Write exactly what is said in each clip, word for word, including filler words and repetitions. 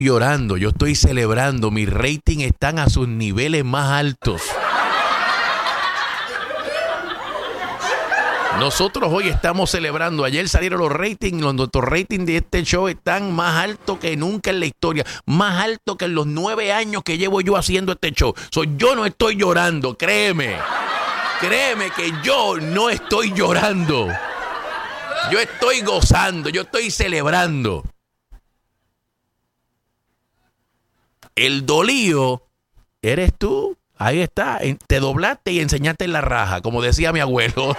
llorando, yo estoy celebrando. Mis ratings están a sus niveles más altos. Nosotros hoy estamos celebrando. Ayer salieron los ratings. Los, nuestros ratings de este show están más altos que nunca en la historia. Más altos que en los nueve años que llevo yo haciendo este show. So, yo no estoy llorando, créeme. Créeme que yo no estoy llorando. Yo estoy gozando, yo estoy celebrando. El dolido eres tú. Ahí está. Te doblaste y enseñaste la raja, como decía mi abuelo.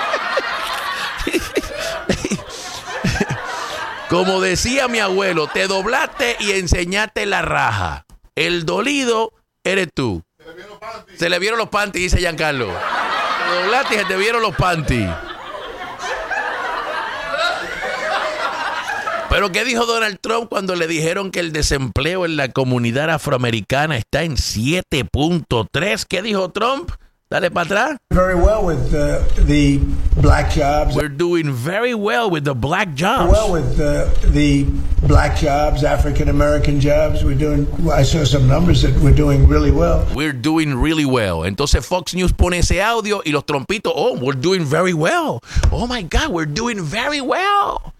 Como decía mi abuelo, te doblaste y enseñaste la raja. El dolido eres tú. Se le vieron los panties. Se le vieron los panties, dice Giancarlo. Te doblaste y se te vieron los panties. Pero ¿qué dijo Donald Trump cuando le dijeron que el desempleo en la comunidad afroamericana está en siete punto tres? ¿Qué dijo Trump? Dale para atrás. Very well with uh, the black jobs. We're doing very well with the black jobs. Well with uh, the black jobs, African American jobs. We're doing. I saw some numbers that we're doing really well. We're doing really well. Entonces Fox News pone ese audio y los trompitos. Oh, we're doing very well. Oh my God, we're doing very well.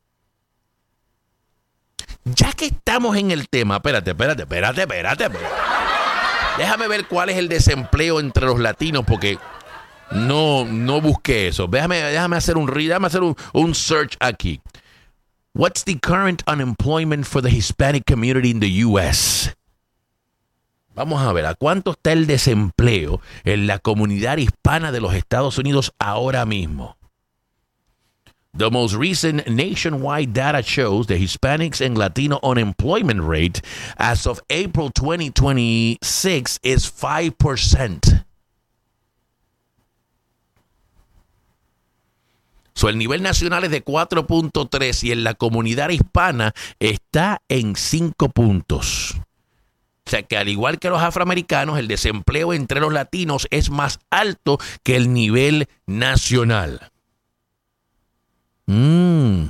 Ya que estamos en el tema, espérate, espérate, espérate, espérate, espérate. Déjame ver cuál es el desempleo entre los latinos, porque no, no busqué eso. Déjame, déjame hacer un déjame hacer un, un search aquí. What's the current unemployment for the Hispanic community in the U S? Vamos a ver, ¿a cuánto está el desempleo en la comunidad hispana de los Estados Unidos ahora mismo? The most recent nationwide data shows the Hispanics and Latino unemployment rate as of April twenty twenty-six is five percent. So, el nivel nacional es de cuatro punto tres y en la comunidad hispana está en cinco puntos. O sea que al igual que los afroamericanos, el desempleo entre los latinos es más alto que el nivel nacional. Mm.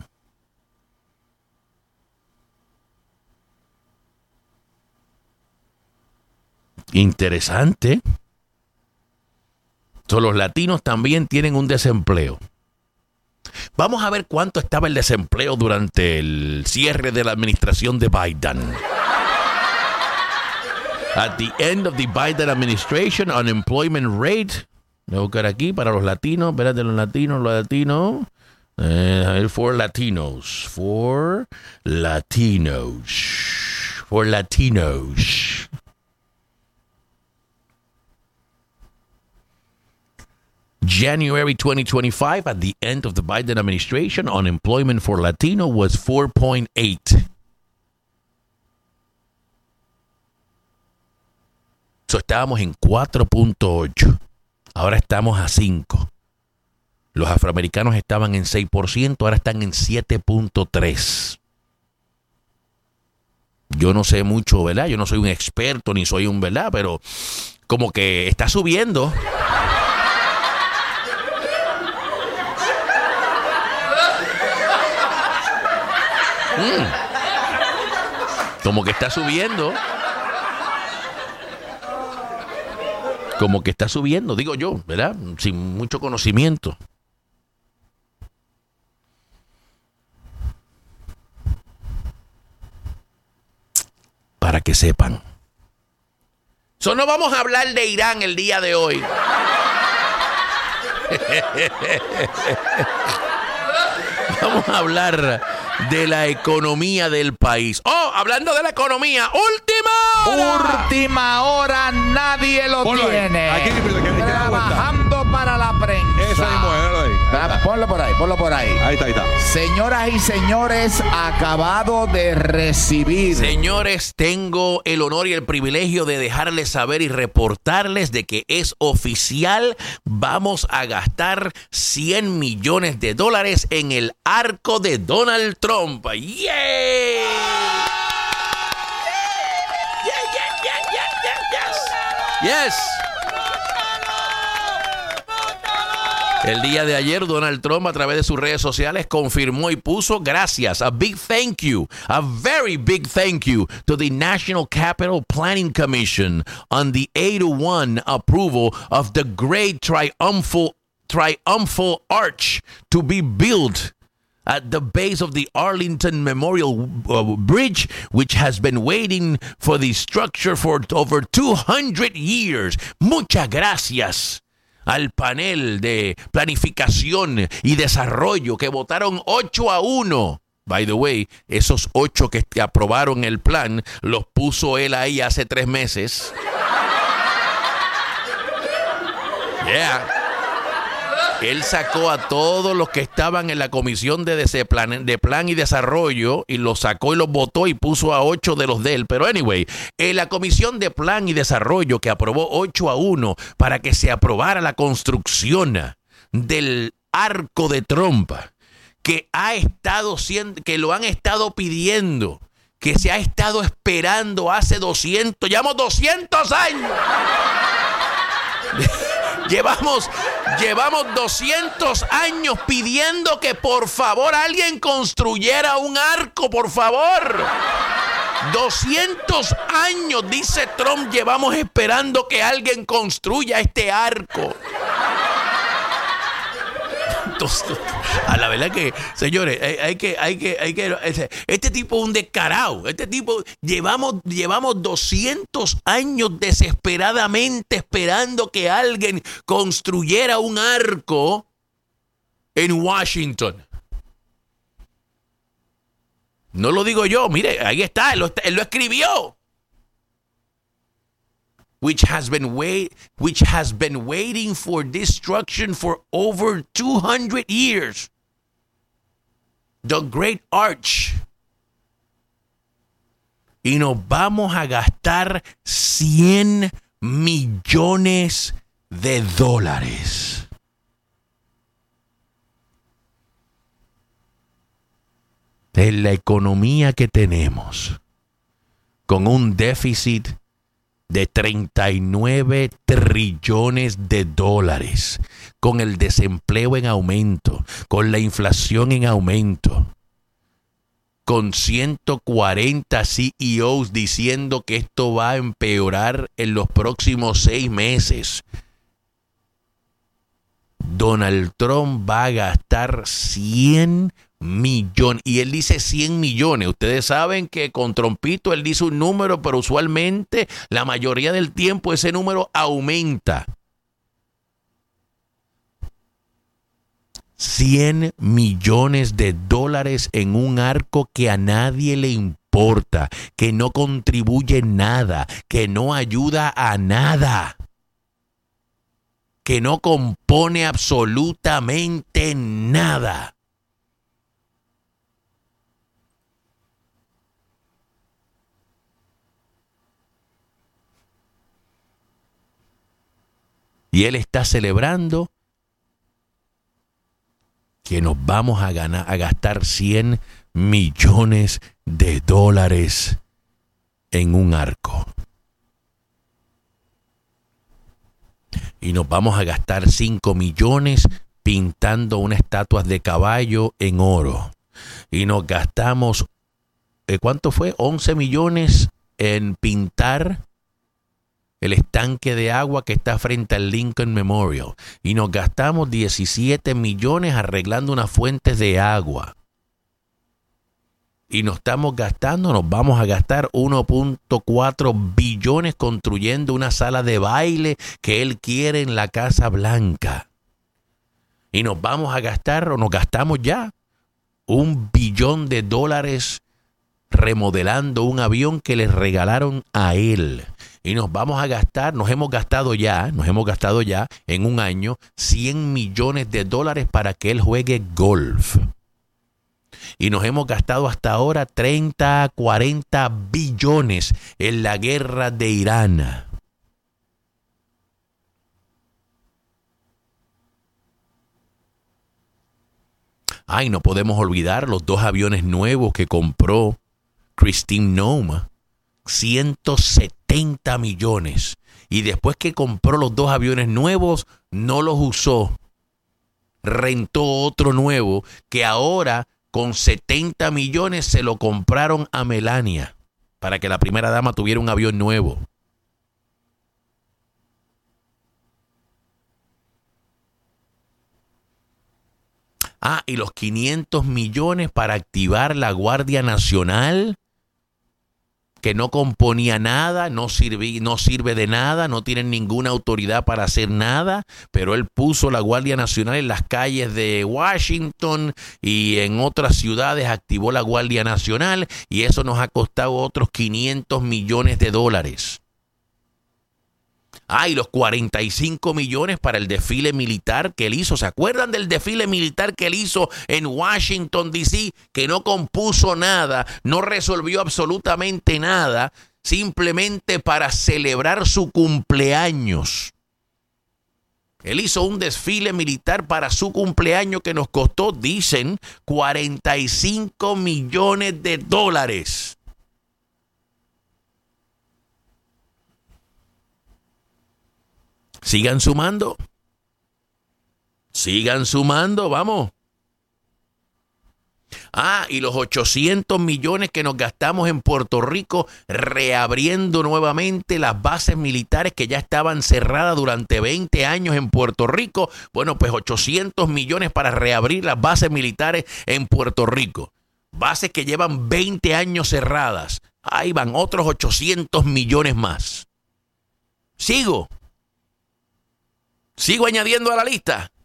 Interesante. So, los latinos también tienen un desempleo. Vamos a ver cuánto estaba el desempleo durante el cierre de la administración de Biden. At the end of the Biden administration, unemployment rate. Voy a buscar aquí para los latinos. Espérate, los latinos, los latinos. Uh, for Latinos, for Latinos, for Latinos. January twenty twenty-five, at the end of the Biden administration, unemployment for Latino was four point eight. So estábamos en cuatro punto ocho. Ahora estamos a cinco. Los afroamericanos estaban en seis por ciento, ahora están en siete punto tres. Yo no sé mucho, ¿verdad? Yo no soy un experto ni soy un, ¿verdad? Pero como que está subiendo. Mm. Como que está subiendo. Como que está subiendo, digo yo, ¿verdad? Sin mucho conocimiento. Para que sepan. So, no vamos a hablar de Irán el día de hoy. Vamos a hablar de la economía del país. Oh, hablando de la economía, última hora. Última hora, nadie lo Ponlo tiene. ahí. Aquí, aquí, aquí, aquí, Trabajando para la prensa. Esa mismo, déjalo ahí. Ah, Ponlo por ahí, ponlo por ahí. Ahí está, ahí está. Señoras y señores, acabado de recibir. Señores, tengo el honor y el privilegio de dejarles saber y reportarles de que es oficial. Vamos a gastar cien millones de dólares en el arco de Donald Trump. ¡Yay! Yes. El día de ayer, Donald Trump, a través de sus redes sociales, confirmó y puso gracias, a big thank you, a very big thank you to the National Capital Planning Commission on the eight to one approval of the great triumphal, triumphal arch to be built at the base of the Arlington Memorial uh, Bridge, which has been waiting for the structure for over two hundred years. Muchas gracias al panel de planificación y desarrollo que votaron ocho a uno. By the way, esos ocho que aprobaron el plan los puso él ahí hace tres meses. Yeah. Él sacó a todos los que estaban en la comisión de, de, plan, de plan y desarrollo y los sacó y los votó y puso a ocho de los de él. Pero anyway, en la comisión de plan y desarrollo que aprobó ocho a uno para que se aprobara la construcción del arco de Trump, que ha estado siendo, que lo han estado pidiendo, que se ha estado esperando hace doscientos, llevamos doscientos años. Llevamos, llevamos doscientos años pidiendo que por favor alguien construyera un arco, por favor. doscientos años, dice Trump, llevamos esperando que alguien construya este arco. Entonces, a la verdad que, señores, hay, hay que, hay que, hay que, este tipo es un descarado. Este tipo, llevamos, llevamos doscientos años desesperadamente esperando que alguien construyera un arco en Washington. No lo digo yo, mire, ahí está, él lo, él lo escribió. Which has been wait, which has been waiting for destruction for over two hundred years. The Great Arch. Y nos vamos a gastar cien millones de dólares. En la economía que tenemos, con un déficit de treinta y nueve trillones de dólares, con el desempleo en aumento, con la inflación en aumento, con ciento cuarenta C E Os diciendo que esto va a empeorar en los próximos seis meses. Donald Trump va a gastar cien millones. Y él dice cien millones. Ustedes saben que con Trumpito él dice un número, pero usualmente la mayoría del tiempo ese número aumenta. cien millones de dólares en un arco que a nadie le importa, que no contribuye nada, que no ayuda a nada, que no compone absolutamente nada. Y él está celebrando que nos vamos a ganar, a gastar cien millones de dólares en un arco. Y nos vamos a gastar cinco millones pintando unas estatuas de caballo en oro. Y nos gastamos, eh, ¿cuánto fue? once millones en pintar el estanque de agua que está frente al Lincoln Memorial. Y nos gastamos diecisiete millones arreglando unas fuentes de agua. Y nos estamos gastando, nos vamos a gastar uno punto cuatro billones construyendo una sala de baile que él quiere en la Casa Blanca. Y nos vamos a gastar, o nos gastamos ya, un billón de dólares remodelando un avión que le regalaron a él. Y nos vamos a gastar, nos hemos gastado ya, nos hemos gastado ya en un año cien millones de dólares para que él juegue golf. Y nos hemos gastado hasta ahora treinta, cuarenta billones en la guerra de Irán. Ay, no podemos olvidar los dos aviones nuevos que compró Christine Noem. ciento setenta millones. Y después que compró los dos aviones nuevos, no los usó. rentó otro nuevo que ahora con setenta millones se lo compraron a Melania para que la primera dama tuviera un avión nuevo. Ah, y los quinientos millones para activar la Guardia Nacional, que no componía nada, no sirve, no sirve de nada, no tienen ninguna autoridad para hacer nada, pero él puso la Guardia Nacional en las calles de Washington y en otras ciudades activó la Guardia Nacional y eso nos ha costado otros quinientos millones de dólares. Ah, y los cuarenta y cinco millones para el desfile militar que él hizo. ¿Se acuerdan del desfile militar que él hizo en Washington, D C? Que no compuso nada, no resolvió absolutamente nada, simplemente para celebrar su cumpleaños. Él hizo un desfile militar para su cumpleaños que nos costó, dicen, cuarenta y cinco millones de dólares. Sigan sumando. Sigan sumando, vamos. Ah, y los ochocientos millones que nos gastamos en Puerto Rico reabriendo nuevamente las bases militares que ya estaban cerradas durante veinte años en Puerto Rico. Bueno, pues ochocientos millones para reabrir las bases militares en Puerto Rico. Bases que llevan veinte años cerradas. Ahí van otros ochocientos millones más. Sigo. Sigo añadiendo a la lista.